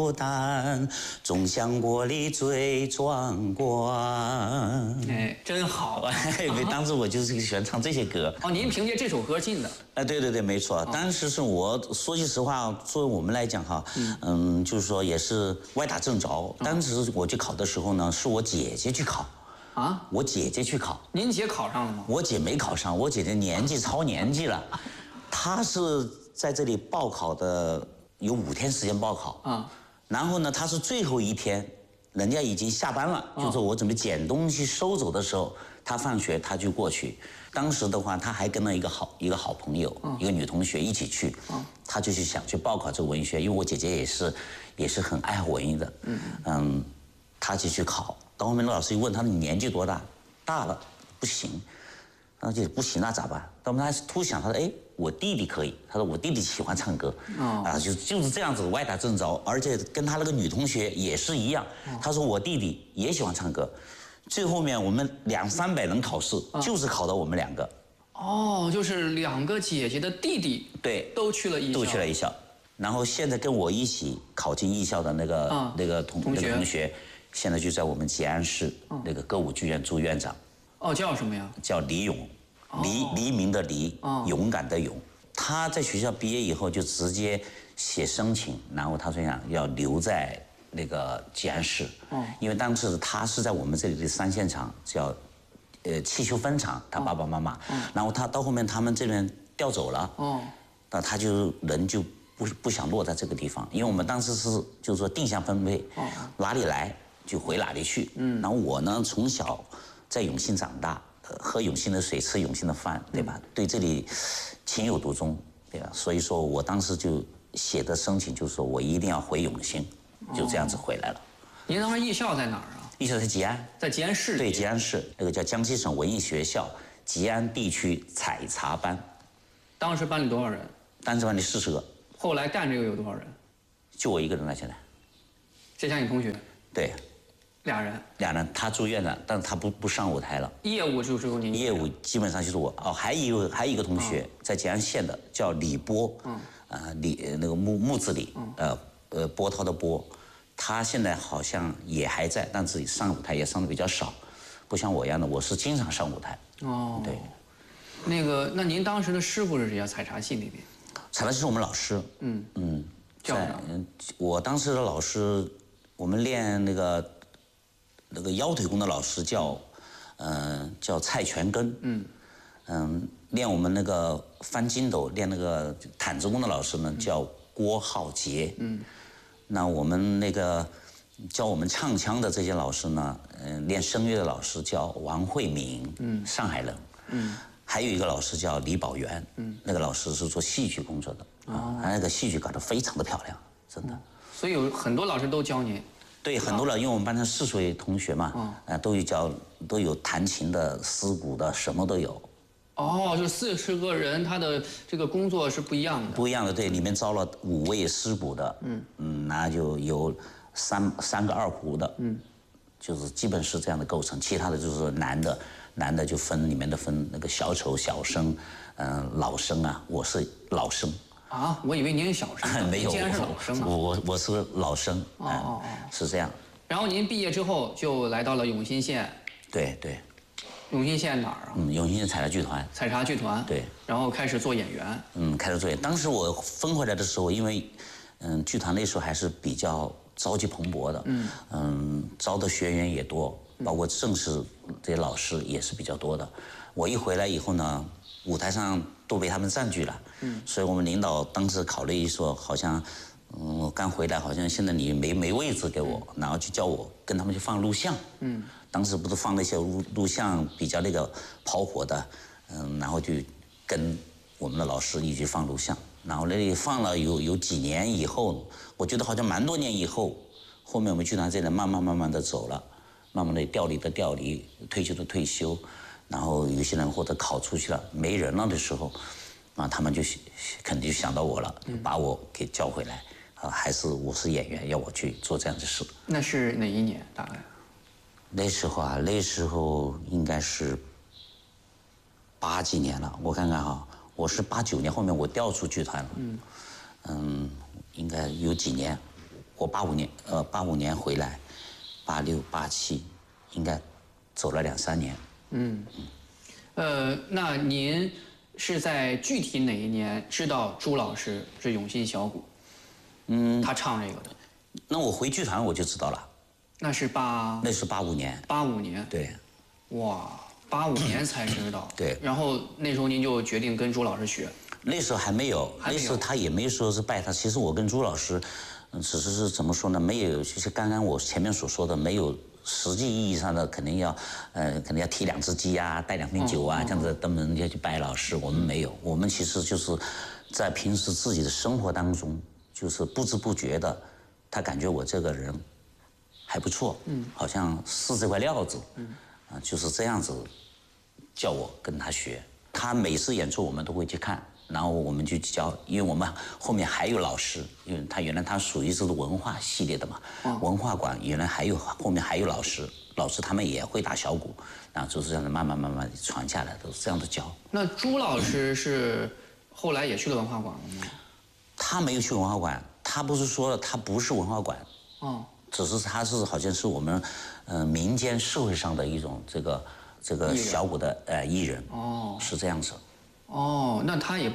牡丹，总像锅里最壮观。 哎，真好啊！ 当时我就是喜欢唱这些歌。 哦，您凭借这首歌进的？ 对，没错。当时是我说句实话，作为我们来讲哈，就是说也是歪打正着。当时我去考的时候呢，是我姐姐去考。啊，我姐姐去考。 您姐考上了吗？ 我姐没考上，我姐姐年纪超年纪了，她是在这里报考的，有5天时间报考啊。然后呢，她是最后一天，人家已经下班了，就说我准备捡东西收走的时候，她放学她就过去。当时的话，她还跟了一个好朋友，一个女同学一起去，她就是想去报考这个文学，因为我姐姐也是很爱文艺的，她就去考。到后面那老师一问他你年纪多大？大了，不行。然后就不行那咋办？到后面他突想，他说：“哎，我弟弟可以。”他说：“我弟弟喜欢唱歌。”就是这样子歪打正着，而且跟他那个女同学也是一样。他说：“我弟弟也喜欢唱歌。”最后面我们200-300人考试，就是考到我们2个。 哦，就是2个姐姐的弟弟， 对， 都去了艺校。 都去了艺校。然后现在跟我一起考进艺校的那个同学。现在就在我们吉安市那个歌舞剧院做院长。 哦，叫什么呀？ 叫李勇，黎明的黎，勇敢的勇。他在学校毕业以后就直接写申请，然后他说要留在那个吉安市。因为当时他是在我们这里的3线厂叫汽修分厂，他爸爸妈妈。然后他到后面他们这边调走了。那他就人就不想落在这个地方，因为我们当时是就是说定向分配，哪里来就回哪里去。然后我呢，从小在永信长大，喝永信的水，吃永信的饭，对吧？对这里情有独钟，对吧？所以说我当时就写的申请，就是说我一定要回永信，就这样子回来了。 您当时艺校在哪儿啊？ 艺校在吉安， 在吉安市里。 对，吉安市那个叫江西省文艺学校吉安地区采茶班。 当时班里多少人？ 当时班里40个。后来干这个有多少人？ 就我一个人了，现在。 这家你同学？ 对。 俩人， 他做院长，但是他不上舞台了。 业务就是由您。业务基本上就是我。还有一个同学在吉安县的，叫李波，那个木字李，波涛的波，他现在好像也还在，但自己上舞台也上的比较少，不像我一样的，我是经常上舞台。对。 那您当时的师傅是谁啊？采茶戏里面。 采茶戏是我们老师。叫我当时的老师，我们练那个腰腿功的老师叫蔡全根。练我们那个翻筋斗练那个毯子功的老师呢叫郭浩杰。那我们那个教我们唱腔的这些老师呢，练声乐的老师叫王慧敏，上海人。还有一个老师叫李宝元，那个老师是做戏剧工作的，他那个戏剧搞得非常的漂亮，真的。 所以有很多老师都教您。 对，很多人，因为我们班上40位同学嘛，都有弹琴的、丝鼓的，什么都有。 就40个人，他的这个工作是不一样的。 不一样的，对，里面招了5位丝鼓的，那就有3个二胡的，就是基本是这样的构成。其他的就是男的就里面的分那个小丑、小生，老生啊，我是老生。 我以为您是小生。 没有， 竟然是老生啊！ 我是老生。是这样。 然后您毕业之后就来到了永新县。 对。 永新县哪儿啊？ 永新县采茶剧团。 采茶剧团。 对。 然后开始做演员。 开始做演员。当时我分回来的时候，因为剧团那时候还是比较朝气蓬勃的。招的学员也多，包括正式这些老师也是比较多的。我一回来以后呢，舞台上都被他们占据了。所以我们领导当时考虑说，好像，我刚回来，好像现在你没位置给我，然后就叫我跟他们去放录像。当时不是放那些录像比较那个跑火的，然后就跟我们的老师一起放录像，然后那里放了有几年以后，我觉得好像蛮多年以后，后面我们剧团这人慢慢的走了，慢慢的调离的调离，退休的退休，然后有些人或者考出去了没人了的时候。他们就肯定想到我了，把我给叫回来，还是我是演员，要我去做这样的事。 那是哪一年大概？ 那时候应该是80几年了，我看看我是89年，后面我调出剧团了。应该有几年我85年回来，86、87，应该走了2、3年。 那您是在具体哪一年知道朱老师是永信小鼓？他唱这个的。 那我回剧团我就知道了。 那是 85年。 85年。 对。 哇，85年才知道。 对。 然后那时候您就决定跟朱老师学。 那时候还没有，那时候他也没说是拜他。其实我跟朱老师，只是怎么说呢？没有，就是刚刚我前面所说的，没有实际意义上的肯定要提2只鸡啊，带2瓶酒啊，这样子登门要去拜老师。我们没有，我们其实就是在平时自己的生活当中，就是不知不觉的，他感觉我这个人还不错，好像是这块料子，就是这样子叫我跟他学。他每次演出我们都会去看。然后我们就教，因为我们后面还有老师，因为他原来他属于这个文化系列的嘛，文化馆原来后面还有老师他们也会打小鼓，然后就是这样子慢慢传下来，都是这样的教。 那朱老师是后来也去了文化馆了吗？ 他没有去文化馆，他不是说了他不是文化馆，只是他是好像是我们民间社会上的一种这个小鼓的艺人，是这样子。 那他也